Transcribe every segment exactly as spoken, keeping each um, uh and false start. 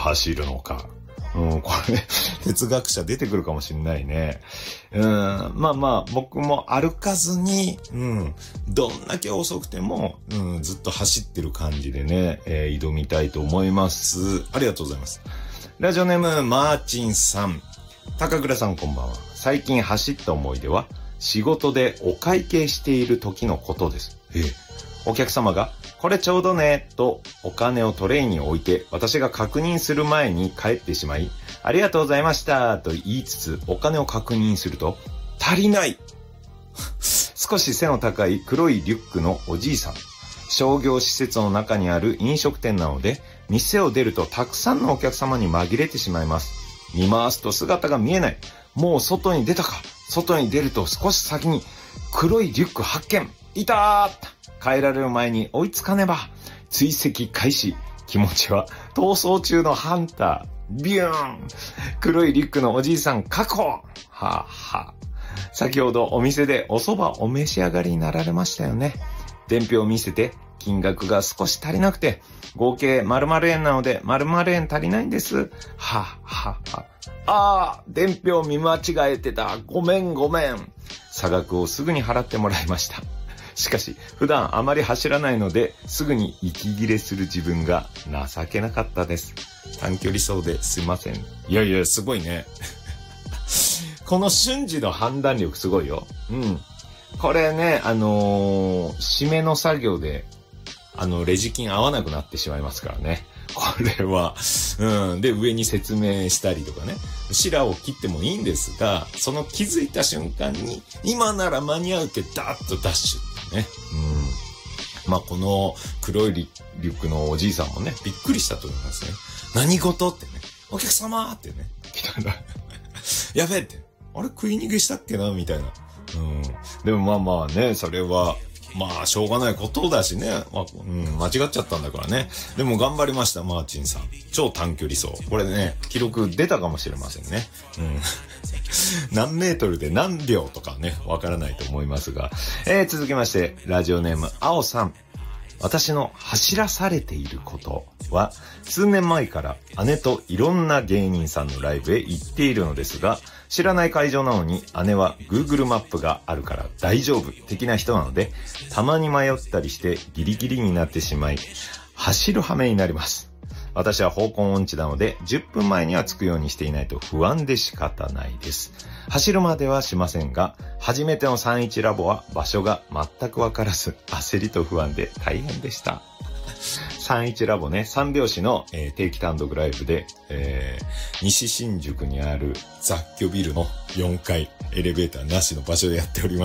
走るのか。うん、これ、哲学者出てくるかもしれないね。うん、まあまあ、僕も歩かずに、うん、どんだけ遅くても、うん、ずっと走ってる感じでね、えー、挑みたいと思います。ありがとうございます。ラジオネーム、マーチンさん。高倉さんこんばんは。最近走った思い出は、仕事でお会計している時のことです。ええ、お客様が、これちょうどね、とお金をトレイに置いて、私が確認する前に帰ってしまい、ありがとうございましたと言いつつ、お金を確認すると、足りない少し背の高い黒いリュックのおじいさん。商業施設の中にある飲食店なので、店を出るとたくさんのお客様に紛れてしまいます。見回すと姿が見えない。もう外に出たか。外に出ると少し先に黒いリュック発見。いたー。帰られる前に追いつかねば。追跡開始。気持ちは逃走中のハンター。ビューン。黒いリュックのおじいさん確保。はあ、はあ。先ほどお店でお蕎麦お召し上がりになられましたよね。伝票を見せて金額が少し足りなくて、合計〇〇円なので〇〇円足りないんです。はあ、はあ、はあ。ああ、伝票見間違えてた。ごめんごめん。差額をすぐに払ってもらいました。しかし、普段あまり走らないので、すぐに息切れする自分が情けなかったです。短距離走ですいません。いやいや、すごいね。この瞬時の判断力すごいよ。うん。これね、あのー、締めの作業で、あの、レジ金合わなくなってしまいますからね。これは、うん。で、上に説明したりとかね。シラを切ってもいいんですが、その気づいた瞬間に、今なら間に合うけど、ダーッとダッシュってね。うん。まあ、この黒いリュックのおじいさんもね、びっくりしたと思いますね。何事ってね。お客様ってね。来たら、やべえって。あれ食い逃げしたっけなみたいな。うん。でもまあまあね、それは、まあ、しょうがないことだしね。まあ、うん、間違っちゃったんだからね。でも頑張りました、マーチンさん。超短距離走。これね、記録出たかもしれませんね。うん。何メートルで何秒とかね、わからないと思いますが。えー、続きまして、ラジオネーム、あおさん。私の走らされていることは、数年前から姉といろんな芸人さんのライブへ行っているのですが、知らない会場なのに姉は Google マップがあるから大丈夫的な人なので、たまに迷ったりしてギリギリになってしまい、走る羽目になります。私は方向音痴なのでじゅっぷんまえには着くようにしていないと不安で仕方ないです。走るまではしませんが、初めてのさんじゅういちラボは場所が全くわからず焦りと不安で大変でした。さんじゅういちラボね、三拍子の、えー、定期単独ライブで、えー、西新宿にある雑居ビルのよんかいエレベーターなしの場所でやっております。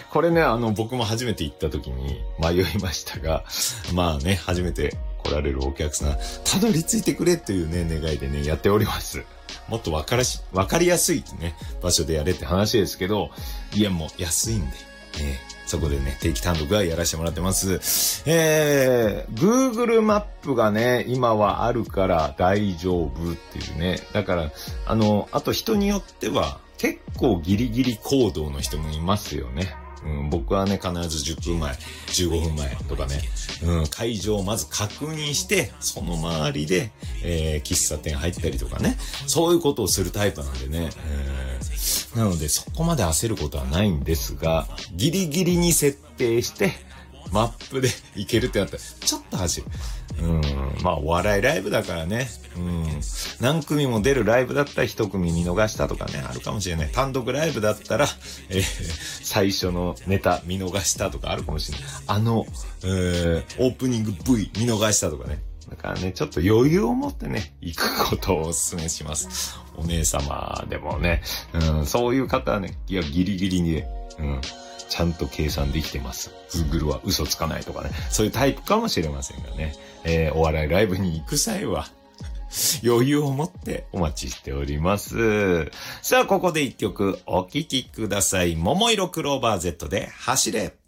これね、あの僕も初めて行った時に迷いましたが、まあね、初めて来られるお客さん、たどり着いてくれというね、願いでね、やっております。もっとわからし、わかりやすいね、場所でやれって話ですけど、いやもう安いんで、ね、そこでね、定期単独はやらせてもらってます。えー、Google マップがね、今はあるから大丈夫っていうね。だから、あの、あと人によっては結構ギリギリ行動の人もいますよね。うん、僕はね、必ずじゅっぷんまえ、じゅうごふんまえとかね、うん、会場をまず確認して、その周りで、えー、喫茶店入ったりとかね、そういうことをするタイプなんでね、えー、なのでそこまで焦ることはないんですが、ギリギリに設定して、マップで行けるってなったら、ちょっと走る。うん、まあお笑いライブだからね、うん、何組も出るライブだったら一組見逃したとかね、あるかもしれない。単独ライブだったら、えー、最初のネタ見逃したとかあるかもしれない。あの、えー、オープニング V 見逃したとかね。だからね、ちょっと余裕を持ってね、行くことをお勧めします。お姉様でもね、うん、そういう方はね、いや、ギリギリにね、うん、ちゃんと計算できてます。Google は嘘つかないとかね。そういうタイプかもしれませんがね。えー、お笑いライブに行く際は、余裕を持ってお待ちしております。さあ、ここで一曲お聴きください。桃色クローバー Z で走れ。